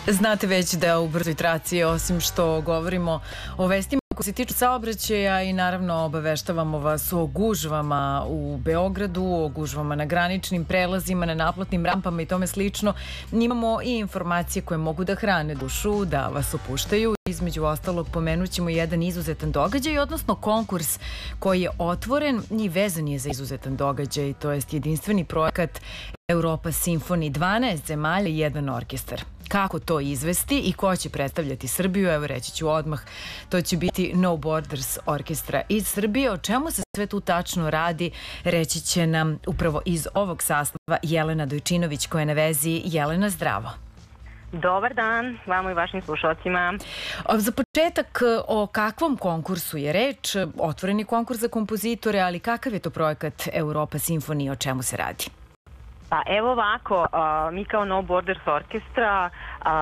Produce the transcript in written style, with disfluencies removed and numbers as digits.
Znate već da u brzoj traci, osim što govorimo o vestima koji se tiču saobraćaja i naravno obaveštavamo vas o gužvama u Beogradu, o gužvama na graničnim prelazima, na naplatnim rampama i tome slično. Imamo i informacije koje mogu da hrane dušu, da vas opuštaju. Između ostalog pomenućemo jedan izuzetan događaj, odnosno konkurs koji je otvoren i vezan je za izuzetan događaj, to jest jedinstveni projekat Europa Simfoni, 12 zemalja i jedan orkestar. Kako to izvesti i ko će predstavljati Srbiju? Evo, reći ću odmah, to će biti No Borders orkestra iz Srbije. O čemu se sve tu tačno radi, reći će nam upravo iz ovog sastava Jelena Dojčinović koja je na vezi. Jelena, zdravo. Dobar dan vama i vašim slušalcima. Za početak, o kakvom konkursu je reč? Otvoreni konkurs za kompozitore, ali kakav je to projekat Europa Simfoni, o čemu se radi? Pa evo ovako, mi kao No Borders orkestra